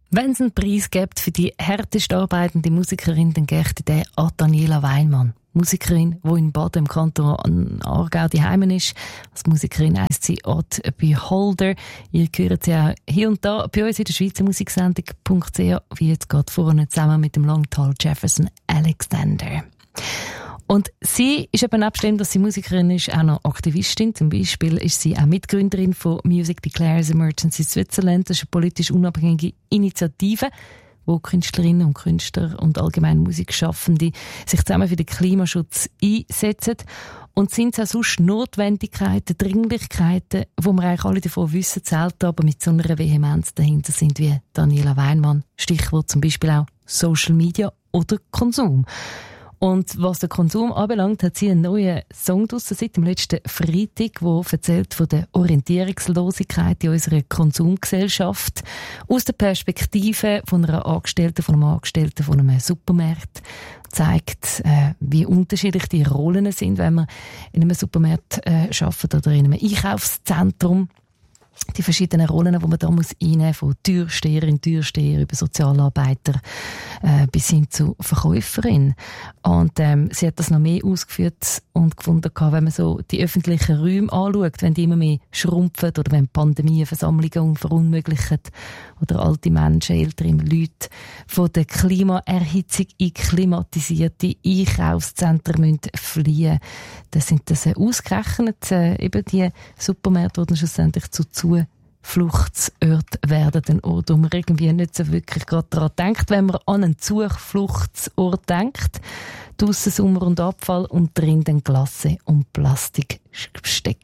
Wenn es einen Preis gibt für die härtest arbeitende Musikerin, dann geht der an Daniela Weinmann. Musikerin, die in Baden im Kanton Aargau daheim ist. Als Musikerin heisst sie Odd Beholder. Ihr hört sie auch hier und da bei uns in der Schweizer Musiksendung.ch, wie jetzt gerade vorne zusammen mit dem Langtal Jefferson Alexander. Und sie ist eben nebst dem, dass sie Musikerin ist, auch noch Aktivistin. Zum Beispiel ist sie auch Mitgründerin von Music Declares Emergency Switzerland. Das ist eine politisch unabhängige Initiative, wo Künstlerinnen und Künstler und allgemein Musikschaffende sich zusammen für den Klimaschutz einsetzen. Und sind es auch sonst Notwendigkeiten, Dringlichkeiten, wo wir eigentlich alle davon wissen, selten aber mit so einer Vehemenz dahinter sind wie Daniela Weinmann. Stichwort zum Beispiel auch Social Media oder Konsum. Und was den Konsum anbelangt, hat sie einen neuen Song draussen seit dem letzten Freitag, der erzählt von der Orientierungslosigkeit in unserer Konsumgesellschaft aus der Perspektive von einer Angestellten, von einem Angestellten, von einem Supermarkt. Zeigt, wie unterschiedlich die Rollen sind, wenn man in einem Supermarkt arbeitet oder in einem Einkaufszentrum. Die verschiedenen Rollen, die man da einnehmen muss, von Türsteherin, Türsteher über Sozialarbeiter bis hin zu Verkäuferin. Und sie hat das noch mehr ausgeführt und gefunden, wenn man so die öffentlichen Räume anschaut, wenn die immer mehr schrumpfen oder wenn Pandemien Versammlungen verunmöglichen oder alte Menschen, ältere Leute von der Klimaerhitzung in klimatisierte Einkaufszentren müssen fliehen, dann sind das ausgerechnet eben die Supermärkte, die schlussendlich zu Zufluchtsorte werden, ein Ort, wo man irgendwie nicht so wirklich gerade daran denkt, wenn man an einen Zufluchtsort denkt. Draussen Sommer und Abfall und drin dann Glasse und Plastikbesteck.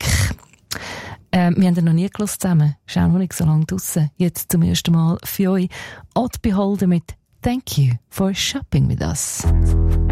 Wir haben ihn noch nie gehört zusammen. Ist auch noch nicht so lange draussen. Jetzt zum ersten Mal für euch Odd Beholder mit Thank you for shopping with us.